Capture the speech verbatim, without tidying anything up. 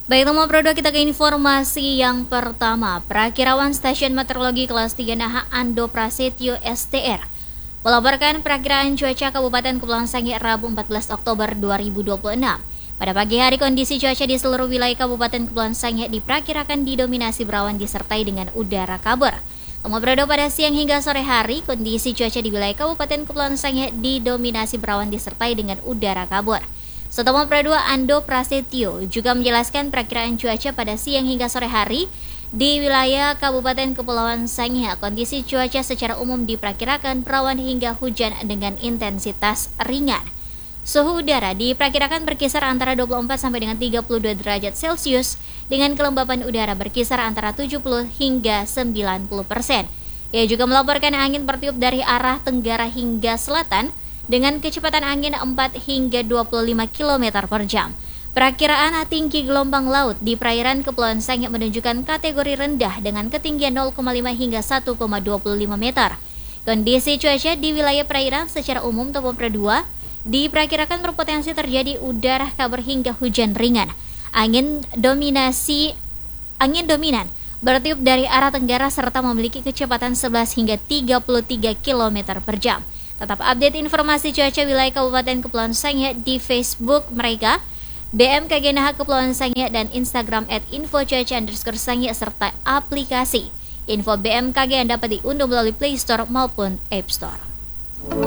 Baik, nomor produk kita ke informasi yang pertama. Perakirawan Stasiun Meteorologi Kelas tiga Naha Ando Prasetyo S T R melaporkan perakiraan cuaca Kabupaten Kepulauan Sangihe Rabu empat belas Oktober dua ribu dua puluh enam. Pada pagi hari, kondisi cuaca di seluruh wilayah Kabupaten Kepulauan Sangihe diperkirakan didominasi berawan disertai dengan udara kabur. Nomor produk pada siang hingga sore hari, kondisi cuaca di wilayah Kabupaten Kepulauan Sangihe didominasi berawan disertai dengan udara kabur. Setomo Pradua Ando Prasetyo juga menjelaskan perakiraan cuaca pada siang hingga sore hari di wilayah Kabupaten Kepulauan Sangihe. Kondisi cuaca secara umum diperkirakan berawan hingga hujan dengan intensitas ringan. Suhu udara diperkirakan berkisar antara dua puluh empat sampai dengan tiga puluh dua derajat Celcius dengan kelembapan udara berkisar antara tujuh puluh hingga sembilan puluh persen. Ia juga melaporkan angin bertiup dari arah tenggara hingga selatan dengan kecepatan angin empat hingga dua puluh lima kilometer per jam. Perakiraan tinggi gelombang laut di perairan Kepulauan Sangihe menunjukkan kategori rendah dengan ketinggian nol koma lima hingga satu koma dua lima meter. Kondisi cuaca di wilayah perairan secara umum Topo Pradua diperkirakan berpotensi terjadi udara kabur hingga hujan ringan. Angin dominasi angin dominan bertiup dari arah tenggara serta memiliki kecepatan sebelas hingga tiga puluh tiga kilometer per jam. Tetap update informasi cuaca wilayah Kabupaten Kepulauan Sangihe di Facebook mereka B M K G Naha Kepulauan Sangihe dan Instagram at infocuaca underscore Sangihe serta aplikasi Info B M K G yang dapat diunduh melalui Play Store maupun App Store.